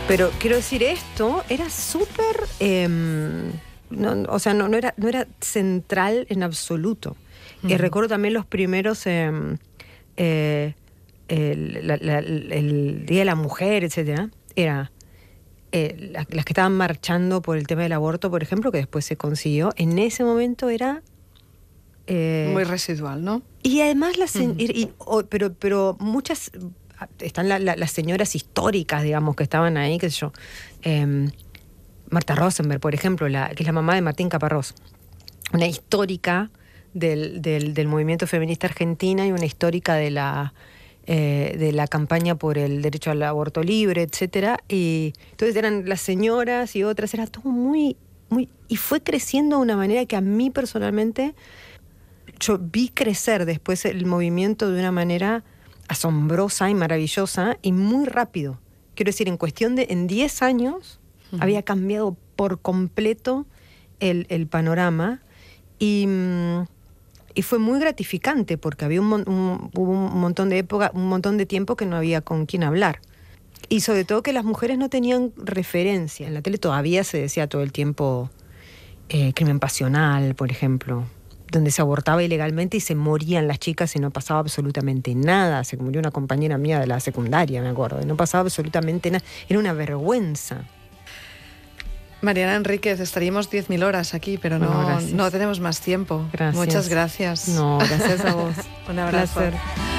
Pero quiero decir, esto era súper... no era central en absoluto. Y recuerdo también los primeros... el Día de la Mujer, etcétera, era las que estaban marchando por el tema del aborto, por ejemplo, que después se consiguió, en ese momento era... muy residual, ¿no? Y además, pero muchas... Están las señoras históricas, digamos, que estaban ahí, qué sé yo. Marta Rosenberg, por ejemplo, que es la mamá de Martín Caparrós. Una histórica del movimiento feminista argentina y una histórica de la campaña por el derecho al aborto libre, etcétera. Y entonces eran las señoras y otras, era todo muy... Y fue creciendo de una manera que a mí personalmente... Yo vi crecer después el movimiento de una manera asombrosa y maravillosa y muy rápido. Quiero decir, en 10 años había cambiado por completo el panorama y fue muy gratificante porque había hubo un montón de tiempo que no había con quién hablar. Y sobre todo que las mujeres no tenían referencia. En la tele todavía se decía todo el tiempo crimen pasional, por ejemplo, donde se abortaba ilegalmente y se morían las chicas y no pasaba absolutamente nada. Se murió una compañera mía de la secundaria, me acuerdo, y no pasaba absolutamente nada. Era una vergüenza. Mariana Enríquez, estaríamos 10.000 horas aquí, pero no tenemos más tiempo. Gracias. Muchas gracias. No, gracias a vos. Un abrazo. Placer.